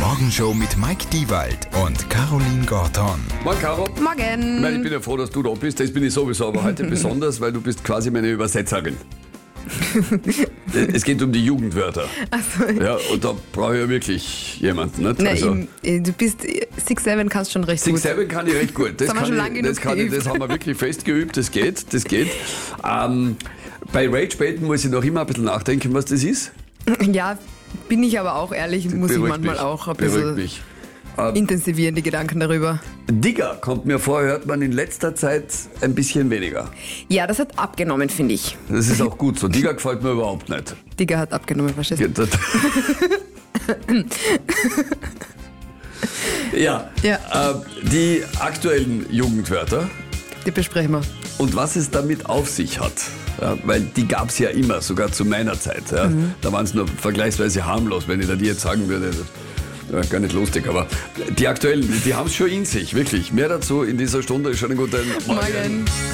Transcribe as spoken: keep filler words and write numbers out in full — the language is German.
Morgenshow mit Mike Diewald und Caroline Gorton. Moin, Caro. Morgen. Ich, meine, ich bin ja froh, dass du da bist. Das bin ich sowieso, aber heute besonders, weil du bist quasi meine Übersetzerin. Es geht um die Jugendwörter. Ach so. Ja, und da brauche ich ja wirklich jemanden. Nicht? Na, Also, im, äh, du bist six seven kannst schon recht Six gut. Seven kann ich recht gut. Das, Das haben wir kann schon ich, lange das, genug kann ich, geübt. das haben wir wirklich fest geübt. Das geht, das geht. Ähm, bei Rage-Baiten muss ich noch immer ein bisschen nachdenken, was das ist. Ja, bin ich aber auch ehrlich, muss ich Beruhigt manchmal mich. auch ein Beruhigt bisschen mich. intensivieren, die Gedanken darüber. Digger kommt mir vor, hört man in letzter Zeit ein bisschen weniger. Ja, das hat abgenommen, finde ich. Das ist auch gut so. Digger gefällt mir überhaupt nicht. Digga hat abgenommen, verstehst du? Ja, das- ja, Ja. Äh, die aktuellen Jugendwörter Die besprechen wir. und was es damit auf sich hat. Ja, weil die gab es ja immer, sogar zu meiner Zeit. Ja. Mhm. Da waren es nur vergleichsweise harmlos, wenn ich da die jetzt sagen würde. Ja, gar nicht lustig, aber die aktuellen, die haben es schon in sich, wirklich. Mehr dazu in dieser Stunde. Schönen guten Morgen. Morgen.